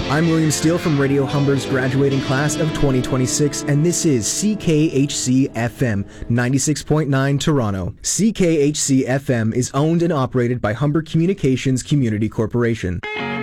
I'm William Steele from Radio Humber's graduating class of 2026, and this is CKHC FM 96.9 Toronto. CKHC FM is owned and operated by Humber Communications Community Corporation.